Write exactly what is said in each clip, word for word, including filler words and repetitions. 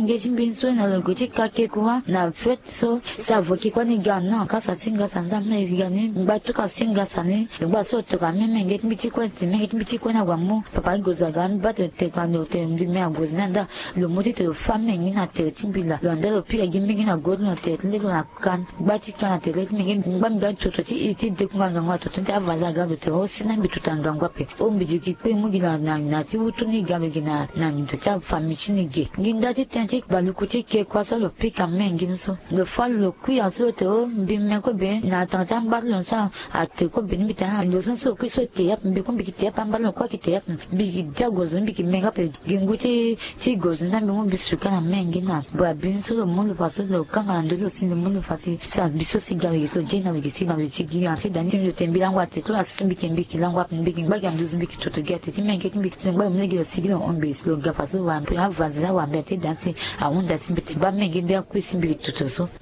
menge chimbi so na logochi kake kwa na fet so sa voki kwa ni gana ka sa singa sanda me gani ba to ka singa sani ba so to ka me menge mbichi kwa ti menge mbichi kwa na wamu papa goza gan ba te te ka no te mbi me agozna nda lo moti te femme ngi na te chimbi la lo ndelo pika gimbi ngi na god na te le na kan ba ti kana te le menge ba mga to to ti ti de kwa ngwa to te avala ga te ho sina mbi tutanga ngwa pe o mbi jiki pe mu gina na na ti wutu ni ga gina na ni to cha famille chini ge nginda ti tanti ba lu ku ti ke kwa so lo pika mengi so le fa lo ku ya so te o mbi me ko be na ta cha ba lo sa a te ko be ni ta lo so so ku so te ya mbi ko mbi ti ya pa ba lo kwa ki te ya mbi ja gozo mbi ki menga pe gingu ti ti gozo na mbi mo bi su kana mengi na ba bin so lo mo lo fa so lo kanga ndo lo sin lo mo lo fa si sa bi so si ga ye so je na we si na we chi gi ya ti dan ti lo te mbi langwa te to asin mbi ki mbi ki langwa mbi ki ba ga ndo mbi ki to to get ti mengi ti mbi ti ngba mo le gi si gi on be lo ga fa so wa mbi ha va za wa mbi ti dan si a wunda si mbi te ba mengi mbi ku si mbi to to so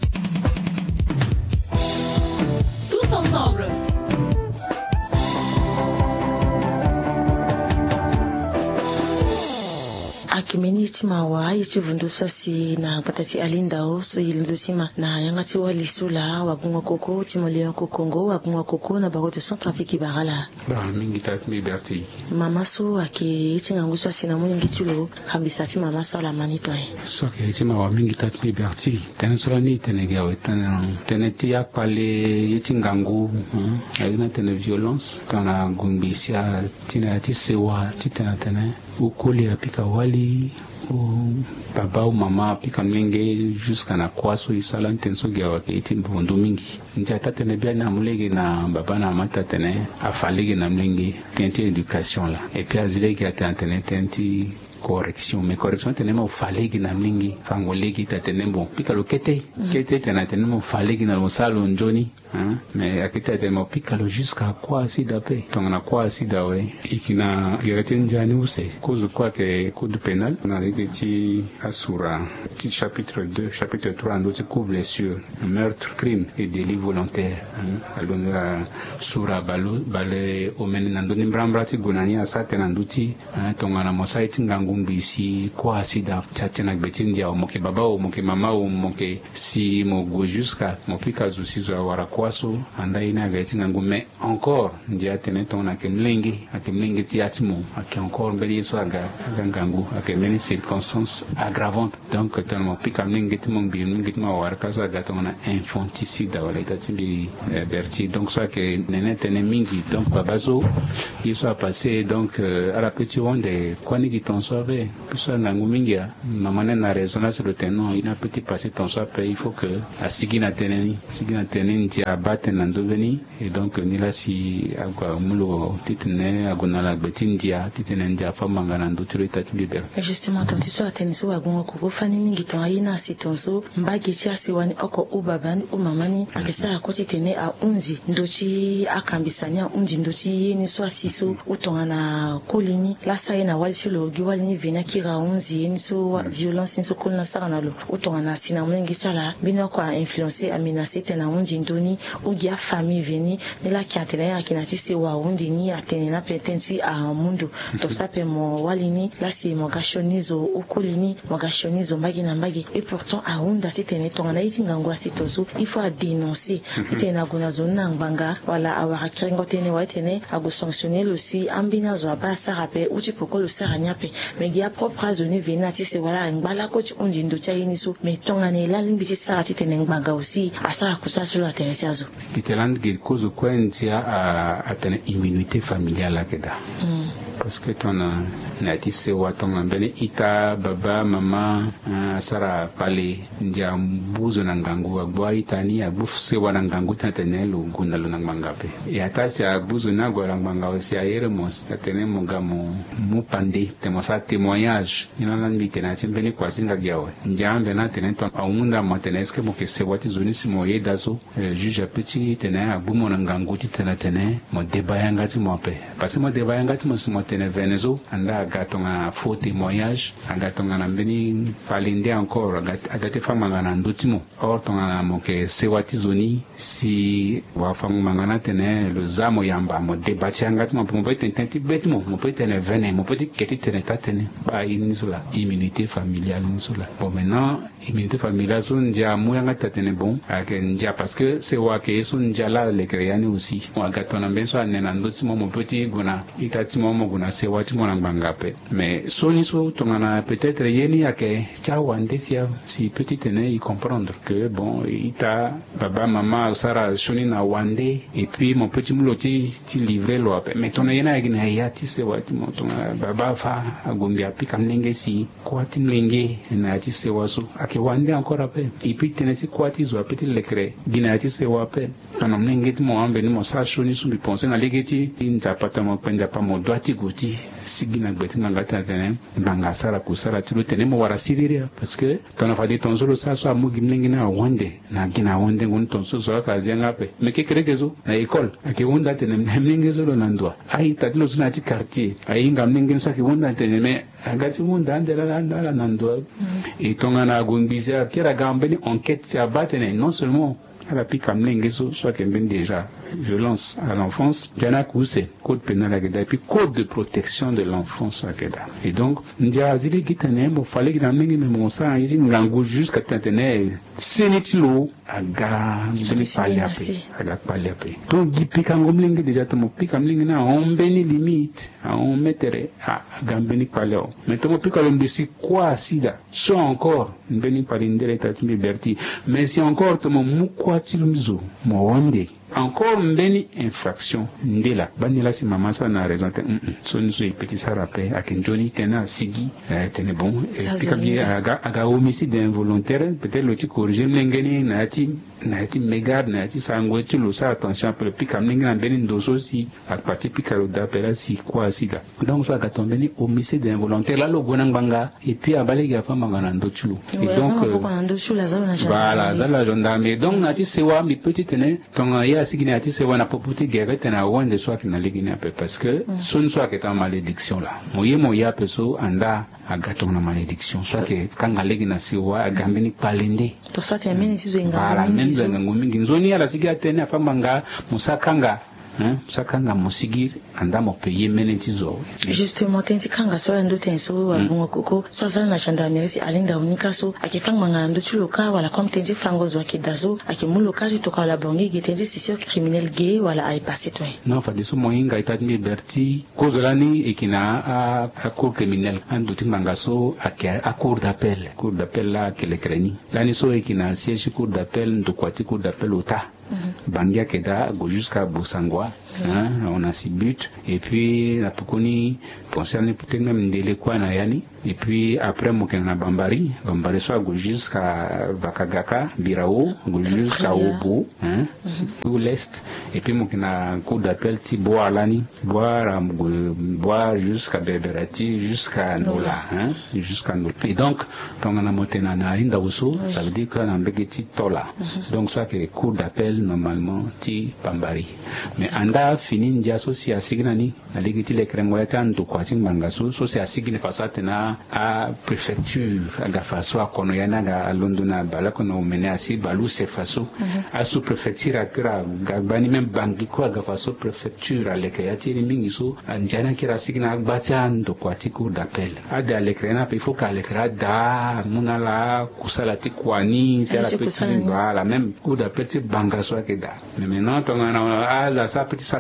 tous ensemble. Akimeni tima wa iti vundusa si na patati alinda o so yilindu tima na yanga ti wa lisula wa gunga koko tima leon kokongo wa gunga koko na bagote Centrafrique barala ba mingi tat mi berti mama so ake iti nganguswa si na mwenye ngitulo kambisa ti mama so la manito e so ke iti ma wa mingi tat mi berti tena sola ni tena gawe tena tena ti akpale iti ngangu ayuna tena violence tena gumbisia tina ti sewa ti tena tena ukoli apika wali ou baba ou mama pika mlenge jusqu'à na kwaso isala ntenso gawa ke iti mbondo mingi nja tatene bia na mulege na baba na mata tene afalege na mlenge tenti éducation là et puis azilege atene tenti correction mais correction tenema ufalegi na mingi fangolegi tatenembo pika lo kete kete tena tenema ufalegi na lo salo njoni hein mais akita tenema pika lo jusqu'à quoi si d'après donc na quoi si dawe ikina gerete njani use cause quoi que code pénal na liti asura petit chapitre deux chapitre trois ndo ti couvre sur meurtre crime et délit volontaire hein alonga sura balo bale omene nandoni mbrambrati gunani asate nanduti hein tongana mosaiti ngangu mbisi kwa sida tchatena betindia o moke baba o moke mama o moke si mo go jusqu'à mo pika zusizo wara kwaso andaina betinga ngume encore ndia tene tona kemlengi akemlengi ti atimo ak encore mbeli so aga gangangu akemeni circonstances aggravantes donc tellement pika mlengi ti mo bi mlengi ti ma wara kaso aga tona infanticide wala tatimbi berti donc ça que nene tene mingi donc babazo il soit passé donc à la petite ronde kwani kitonso puisque nangu mingia mamane na résonance le tenant il a petit passé ton soir il faut que a sigina teneni sigina teneni ti abate na ndoveni et donc ni la si agwa mulo titene aguna la betindia titene ndia fama ngana ndotiro tati liberté justement tant so ateniso wa gongo ko fani mingi ton ayina si tonso mbagi ti asiwani oko ubaban o mamani akisa akoti tene a unzi ndochi akambisanya unji ndochi yeni so asiso utongana kolini la sa na walchilo giwali vina kira unzi niso violence niso kolna sara lo otongana sina mwengi sala bino kwa influencer amenacer tena unji ndoni ugia famille vini nila kiatena ya kinatisi wa undi ni atenena petensi a mundo to sape mo walini la si mo gashonizo ukolini mo gashonizo mbagi na mbagi et pourtant a unda sitene tongana itinga ngwa sitozo il faut dénoncer itena guna zona ngbanga wala awara kirengo tene wa tene ago sanctionner aussi ambina zo ba sara pe uti pokolo sara nyape megia propre zone venati se wala ngbala coach onji ndo cha yiniso me tongane la limbisi sara titene ngbanga aussi asa kusa sur la terre azo iteland gil cause kwentia a atene immunité familiale akeda parce que ton na tisse watonga bene ita baba mama sara pale ndia mbuzo na ngangu agwa itani agbufu se wana ngangu tatenelo gunalo na ngangape ya tasi agbuzo na gwa nganga osi ayere mos tatene mugamo mupande temosa témoignage ina nandi tena timbeni kwa singa giawe ndia mbena tenen ton aunda mateneske mo ke se wati zoni simo yedazo juge petit tena agbumo na ngangu titena tene mo debayanga ti mo pe parce mo debayanga ti mo simo tene Venezo anda agatonga faux témoignage agatonga na mbeni palinde encore agate fama ngana ndutimo or tonga moke sewati zoni si wa fangu mangana tene le zamo yamba mo debati angat mo mo peut tenti betmo mo peut tene vene mo peut keti tene tatene ba inisula immunité familiale inisula bon maintenant immunité familiale son dia mo yanga tatene bon ake ndia parce que c'est wa ke son ndia la le créani aussi mo agatona benso anena ndutimo mo petit guna itati mo mo guna sewati mo ngangape mais soni so tongana peut-être yeni ake chawande sia si petit tene y comprendre que bon ita baba maman sara soni na wande et puis mon petit mouloti ti livré lo ape mais ton yena gina yati sewati mo tonga baba fa agombi api kamlenge si kwati mlenge na ti sewaso ake wande encore ape et puis tene ti kwati zo ape ti lekre gina ti sewape kana mlenge ti mo ambe ni mo sa soni sumbi penser na legeti nzapata mo penda pa mo doati goti sigina gbeti ngata tene banga sara ku sara ti lo tene mo wara siriria parce que ton fa di ton solo sa so amugi mlenge na wande na gina wande ngun ton so so ka zenga pe me ke kreke zo na école ake wanda tene mlenge zo lo nandwa ai tatilo so na ti quartier ai ngam mlenge so ke wanda tene me agati wanda andela la nandwa et tonga na gumbisa kira gambeni enquête si abatene non seulement à la pique amlenge so soit que ben déjà violence à l'enfance jana kuse code pénal ageda et puis code de protection de l'enfance ageda et donc ndia azili kitane mo fallait que mengi me mo sa ici ngangu jusqu'à tantene senitilo aga beni pali ape aga pali ape donc gipika ngomlenge déjà to mo pika mlenge na ombeni limite a on mettere a gambeni pali o mais to mo pika l'homme de si quoi sida so encore beni pali ndere tatimi berti mais si encore to mo mukwa tilumzo mo wonde encore mbeni infraction ndela banila si mama sa na raison te so ni so petit ça rappel à kenjoni tena sigi tene bon et puis comme aga aga homicide involontaire peut-être le ti corriger mlengeni na ti na ti megar na ti sango ti lo sa attention pour puis comme ngena mbeni ndoso si à partir puis kalo d'appel si quoi sida donc so aga tombeni homicide involontaire là lo gona nganga et puis abale ga fa mangana ndochulu et donc voilà ça la gendarmerie donc na ti sewa mi petit tene tonga ya sigine ati se wana poputi guerre tena wande soit qui na ligine peu parce que son soit que ta malédiction là moye moya peso anda agato na malédiction soit que kanga ligina siwa agambeni palende to soit ya meni sizo inga voilà même za ngumi nginzoni ala siga tena famanga musakanga hein sakanga musigi anda mo payer menetizo justement tenti kanga so ndo tenso wa bongo koko so za na gendarmerie si alinda unika so akifanga manga ndo chuloka wala comme tenti frango zo akidazo akimuloka to ka la bongi getendi c'est sûr criminel gay wala ay passé toi non fa diso moyinga itatmi berti kozolani ekina a a cour criminel ando timanga so a cour d'appel cour d'appel là que le creni lani so ekina siège cour d'appel ndo kwati cour d'appel ota bangia keda go jusqu'à Bosangwa hein on a six buts et puis la pokoni concerne peut-être même ndele kwa na yani et puis après mokena bambari bambari so go jusqu'à Vakagaka Birao go jusqu'à Obo hein ou l'est et puis mokena coup d'appel ti boa lani boa boa jusqu'à Beberati jusqu'à Nola hein jusqu'à Nola et donc tongana motena na inda uso ça veut dire que na mbegeti tola donc ça que coup d'appel normalement ti Bambari mais anda fini ndia so si asigna ni na ligiti le krengo ya tanto kwa timbanga so so si asigna fasate na a préfecture aga faso akono yana ga Londona bala kono mene asi balu se faso a sous préfecture akira gagbani même bangi ko aga faso préfecture ale kaya tiri mingi so anjana kira signa agbatia ndo kwa tiku d'appel ada le krena pe faut ka le kra da munala kusala ti kwani c'est la petite voilà même coup d'appel ti banga so akeda mais maintenant on a la ça petit